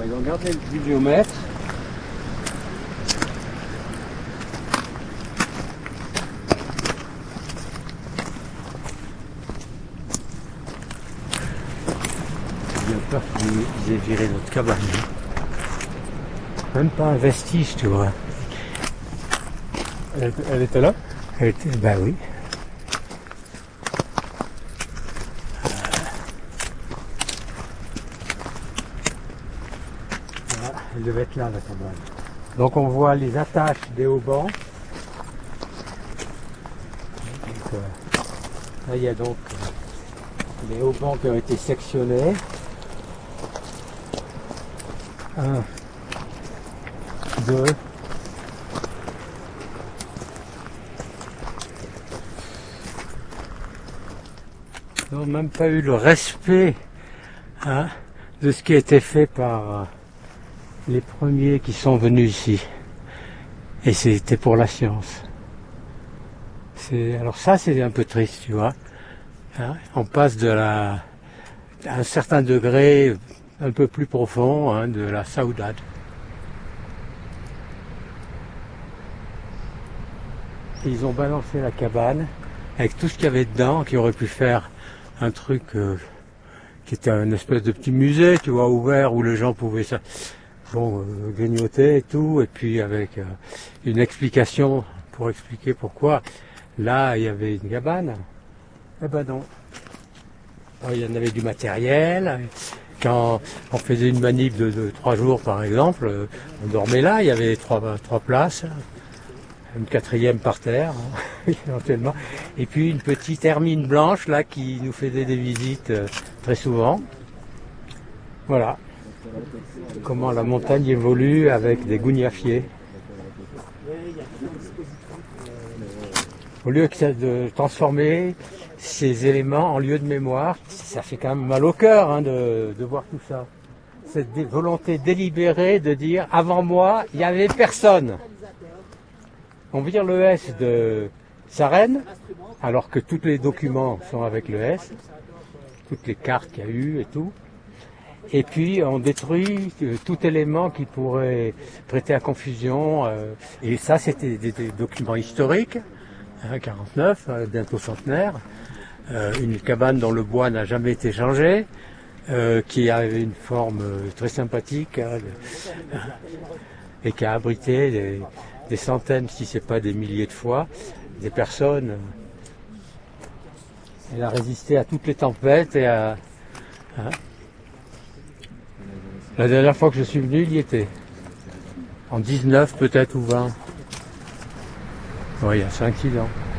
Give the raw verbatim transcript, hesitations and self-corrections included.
Alors, ils ont gardé le pluviomètre. J'ai bien peur qu'ils aient viré notre cabane. Même pas un vestige, tu vois. Elle, elle était là? Elle était, bah oui. Voilà, elle devait être là, la cabane. Donc on voit les attaches des haubans. Donc, euh, là il y a donc euh, les haubans qui ont été sectionnés. Un, deux. Ils n'ont même pas eu le respect hein, de ce qui a été fait par euh, les premiers qui sont venus ici. Et c'était pour la science. C'est, alors ça, c'est un peu triste, tu vois. Hein, on passe de la, à un certain degré un peu plus profond hein, de la saudade. Ils ont balancé la cabane avec tout ce qu'il y avait dedans, qui aurait pu faire un truc euh, qui était un espèce de petit musée, tu vois, ouvert, où les gens pouvaient ça, bon, euh, grignoter et tout, et puis avec euh, une explication pour expliquer pourquoi. Là, il y avait une cabane. Eh ben non. Alors, il y en avait du matériel. Quand on faisait une manip de, de trois jours, par exemple, on dormait là, il y avait trois, trois places. Une quatrième par terre, hein, éventuellement. Et puis une petite hermine blanche là qui nous faisait des visites euh, très souvent. Voilà. Comment la montagne évolue avec des gougnafiers. Au lieu de transformer ces éléments en lieu de mémoire, ça fait quand même mal au cœur hein, de, de voir tout ça. Cette volonté délibérée de dire avant moi, il n'y avait personne. On vire le S de Sarenne, alors que tous les documents sont avec le S, toutes les cartes qu'il y a eu et tout. Et puis on détruit tout élément qui pourrait prêter à confusion. Et ça, c'était des, des documents historiques, hein, quarante-neuf, bientôt centenaire. Euh, une cabane dont le bois n'a jamais été changé, euh, qui avait une forme très sympathique hein, et qui a abrité des... des centaines, si ce n'est pas des milliers de fois, des personnes. Elle a résisté à toutes les tempêtes et à... Hein. La dernière fois que je suis venu, il y était. En dix-neuf peut-être ou vingt. Oui, il y a cinq six ans.